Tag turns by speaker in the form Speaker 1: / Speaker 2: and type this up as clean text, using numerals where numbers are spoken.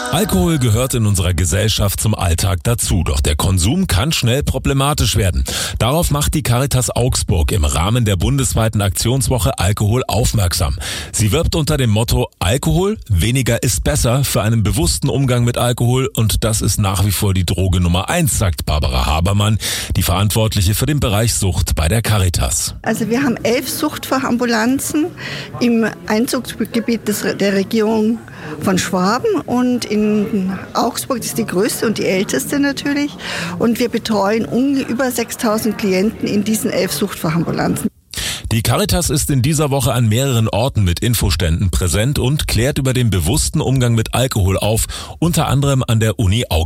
Speaker 1: Alkohol gehört in unserer Gesellschaft zum Alltag dazu, doch der Konsum kann schnell problematisch werden. Darauf macht die Caritas Augsburg im Rahmen der bundesweiten Aktionswoche Alkohol aufmerksam. Sie wirbt unter dem Motto Alkohol, weniger ist besser für einen bewussten Umgang mit Alkohol, und das ist nach wie vor die Droge Nummer 1, sagt Barbara Habermann, die Verantwortliche für den Bereich Sucht bei der Caritas.
Speaker 2: Also wir haben 11 Suchtfachambulanzen im Einzugsgebiet der Regierung von Schwaben, und in Augsburg ist die größte und die älteste natürlich, und wir betreuen über 6.000 Klienten in diesen 11 Suchtfachambulanzen.
Speaker 1: Die Caritas ist in dieser Woche an mehreren Orten mit Infoständen präsent und klärt über den bewussten Umgang mit Alkohol auf, unter anderem an der Uni Augsburg.